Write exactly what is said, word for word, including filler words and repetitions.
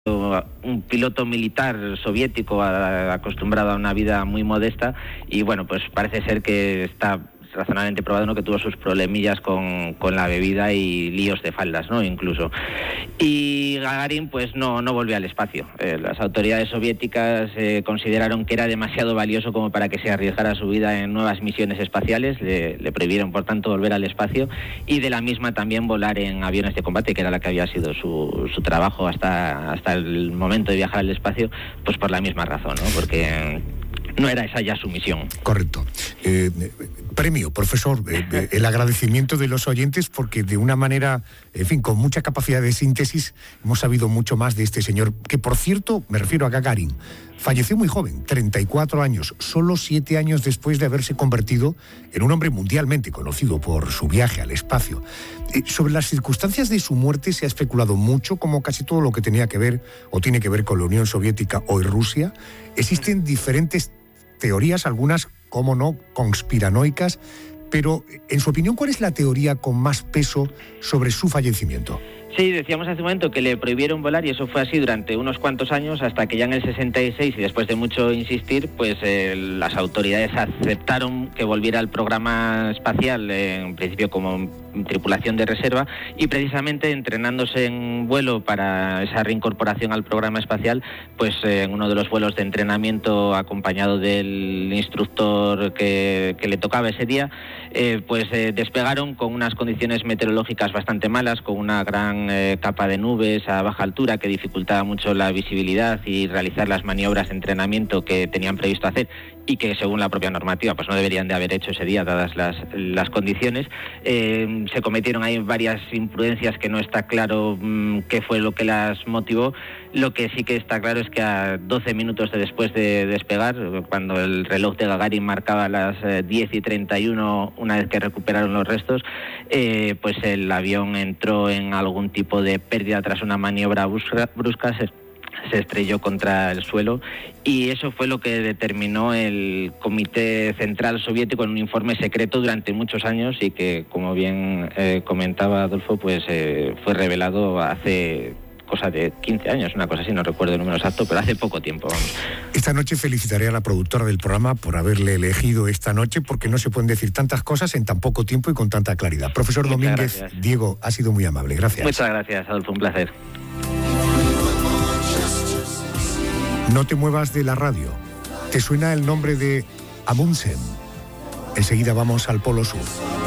un piloto militar soviético acostumbrado a una vida muy modesta y bueno, pues parece ser que está razonablemente probado, ¿no?, que tuvo sus problemillas con, con la bebida y líos de faldas, ¿no?, incluso. Y Gagarin pues no, no volvió al espacio. Eh, las autoridades soviéticas eh, consideraron que era demasiado valioso como para que se arriesgara su vida en nuevas misiones espaciales, le, le prohibieron por tanto volver al espacio y de la misma también volar en aviones de combate, que era la que había sido su, su trabajo hasta, hasta el momento de viajar al espacio, pues por la misma razón, ¿no?, porque no era esa ya su misión. Correcto. Eh, premio, profesor, eh, el agradecimiento de los oyentes porque de una manera, en fin, con mucha capacidad de síntesis, hemos sabido mucho más de este señor, que por cierto, me refiero a Gagarin, falleció muy joven, treinta y cuatro años, solo siete años después de haberse convertido en un hombre mundialmente conocido por su viaje al espacio. Eh, sobre las circunstancias de su muerte se ha especulado mucho, como casi todo lo que tenía que ver o tiene que ver con la Unión Soviética, hoy Rusia. Existen diferentes teorías, algunas, como no, conspiranoicas, pero en su opinión, ¿cuál es la teoría con más peso sobre su fallecimiento? Sí, decíamos hace un momento que le prohibieron volar y eso fue así durante unos cuantos años hasta que ya en el sesenta y seis y después de mucho insistir, pues eh, las autoridades aceptaron que volviera al programa espacial, eh, en principio como tripulación de reserva y precisamente entrenándose en vuelo para esa reincorporación al programa espacial, pues eh, en uno de los vuelos de entrenamiento acompañado del instructor que, que le tocaba ese día, eh, pues eh, despegaron con unas condiciones meteorológicas bastante malas, con una gran Eh, capa de nubes a baja altura que dificultaba mucho la visibilidad y realizar las maniobras de entrenamiento que tenían previsto hacer y que según la propia normativa pues no deberían de haber hecho ese día dadas las, las condiciones. Eh, se cometieron ahí varias imprudencias que no está claro mmm, qué fue lo que las motivó. Lo que sí que está claro es que a doce minutos de después de despegar, cuando el reloj de Gagarin marcaba las eh, diez y treinta y uno, una vez que recuperaron los restos, eh, pues el avión entró en algún tipo de pérdida tras una maniobra brusca, brusca se, se estrelló contra el suelo y eso fue lo que determinó el Comité Central Soviético en un informe secreto durante muchos años y que, como bien eh, comentaba Adolfo, pues eh, fue revelado hace cosa de quince años, una cosa así, no recuerdo el número exacto, pero hace poco tiempo, vamos. Esta noche felicitaré a la productora del programa por haberle elegido esta noche, porque no se pueden decir tantas cosas en tan poco tiempo y con tanta claridad. Profesor Muchas Domínguez, gracias. Diego, ha sido muy amable, gracias. Muchas gracias, Adolfo, un placer. No te muevas de la radio. ¿Te suena el nombre de Amundsen? Enseguida vamos al Polo Sur.